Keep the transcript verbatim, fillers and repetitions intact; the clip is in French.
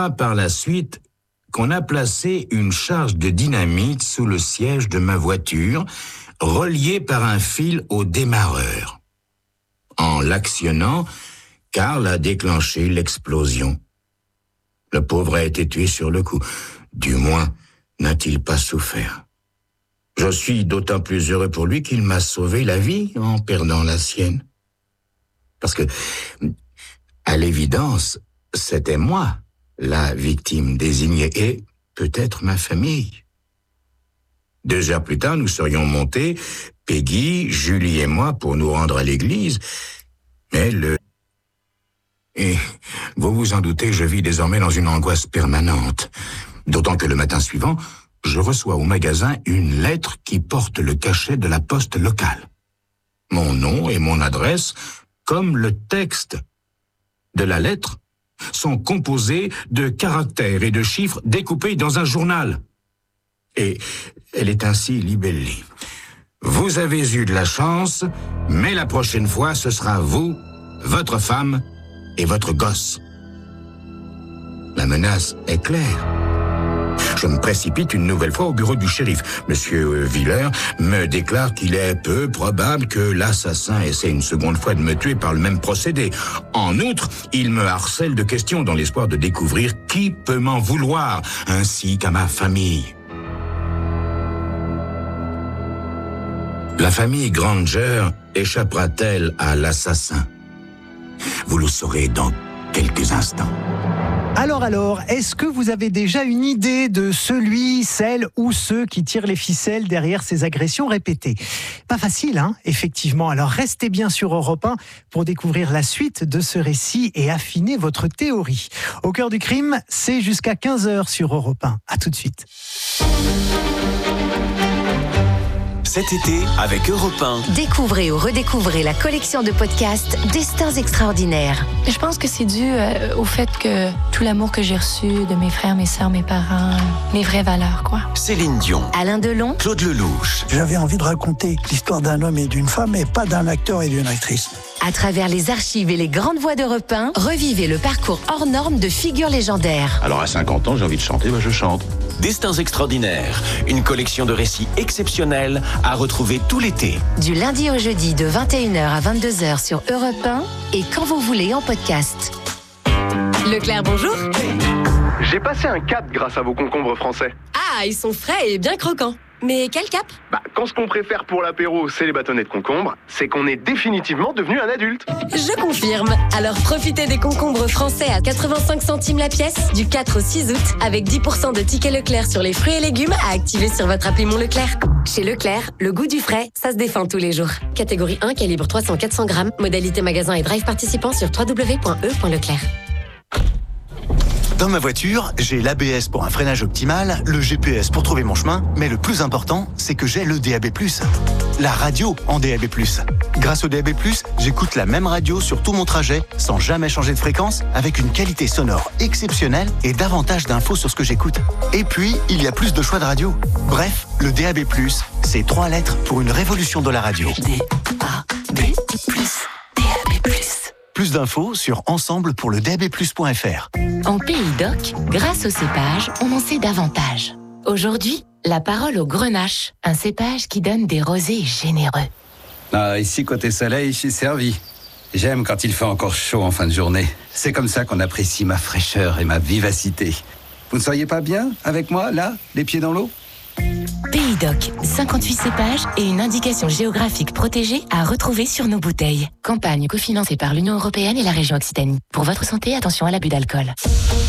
s'avérera par la suite qu'on a placé une charge de dynamite sous le siège de ma voiture, reliée par un fil au démarreur. En l'actionnant, Karl a déclenché l'explosion. Le pauvre a été tué sur le coup. Du moins, n'a-t-il pas souffert. Je suis d'autant plus heureux pour lui qu'il m'a sauvé la vie en perdant la sienne. Parce que, à l'évidence, c'était moi, la victime désignée, et peut-être ma famille. Deux heures plus tard, nous serions montés, Peggy, Julie et moi, pour nous rendre à l'église. Mais le... Et, vous vous en doutez, je vis désormais dans une angoisse permanente. D'autant que le matin suivant, je reçois au magasin une lettre qui porte le cachet de la poste locale. Mon nom et mon adresse, comme le texte de la lettre, sont composés de caractères et de chiffres découpés dans un journal. Et elle est ainsi libellée. Vous avez eu de la chance, mais la prochaine fois, ce sera vous, votre femme et votre gosse. La menace est claire. Je me précipite une nouvelle fois au bureau du shérif. Monsieur Wheeler me déclare qu'il est peu probable que l'assassin essaie une seconde fois de me tuer par le même procédé. En outre, il me harcèle de questions dans l'espoir de découvrir qui peut m'en vouloir, ainsi qu'à ma famille. La famille Granger échappera-t-elle à l'assassin? Vous le saurez dans quelques instants. Alors alors, est-ce que vous avez déjà une idée de celui, celle ou ceux qui tirent les ficelles derrière ces agressions répétées? Pas facile, hein, effectivement. Alors restez bien sur Europe un pour découvrir la suite de ce récit et affiner votre théorie. Au cœur du crime, c'est jusqu'à quinze heures sur Europe un. À tout de suite. Cet été, avec Europe un. Découvrez ou redécouvrez la collection de podcasts Destins extraordinaires. Je pense que c'est dû euh, au fait que tout l'amour que j'ai reçu de mes frères, mes sœurs, mes parents, mes vraies valeurs, quoi. Céline Dion. Alain Delon. Claude Lelouch. J'avais envie de raconter l'histoire d'un homme et d'une femme, et pas d'un acteur et d'une actrice. À travers les archives et les grandes voix d'Europe un, revivez le parcours hors norme de figures légendaires. Alors à cinquante ans, j'ai envie de chanter, bah je chante. Destins extraordinaires, une collection de récits exceptionnels à retrouver tout l'été. Du lundi au jeudi de vingt et une heures à vingt-deux heures sur Europe un et quand vous voulez en podcast. Leclerc, bonjour. J'ai passé un cap grâce à vos concombres français. Ah, ils sont frais et bien croquants. Mais quel cap? Bah, quand ce qu'on préfère pour l'apéro, c'est les bâtonnets de concombre, c'est qu'on est définitivement devenu un adulte. Je confirme. Alors profitez des concombres français à quatre-vingt-cinq centimes la pièce du quatre au six août avec dix pour cent de tickets Leclerc sur les fruits et légumes à activer sur votre appli Mon Leclerc. Chez Leclerc, le goût du frais, ça se défend tous les jours. Catégorie un, calibre trois cents à quatre cents grammes, modalité magasin et drive participant sur w w w point e point leclerc. Dans ma voiture, j'ai l'A B S pour un freinage optimal, le G P S pour trouver mon chemin, mais le plus important, c'est que j'ai le D A B plus. La radio en D A B plus. Grâce au D A B plus, j'écoute la même radio sur tout mon trajet, sans jamais changer de fréquence, avec une qualité sonore exceptionnelle et davantage d'infos sur ce que j'écoute. Et puis, il y a plus de choix de radio. Bref, le D A B plus, c'est trois lettres pour une révolution de la radio. D A B plus. D A B plus. Plus d'infos sur ensemble pour le d a b plus point f r. En Pays d'Oc, grâce au cépage, on en sait davantage. Aujourd'hui, la parole au grenache, un cépage qui donne des rosés généreux. Ah, ici, côté soleil, je suis servi. J'aime quand il fait encore chaud en fin de journée. C'est comme ça qu'on apprécie ma fraîcheur et ma vivacité. Vous ne seriez pas bien avec moi, là, les pieds dans l'eau ? Pays d'Oc, cinquante-huit cépages et une indication géographique protégée à retrouver sur nos bouteilles. Campagne cofinancée par l'Union européenne et la région Occitanie. Pour votre santé, attention à l'abus d'alcool.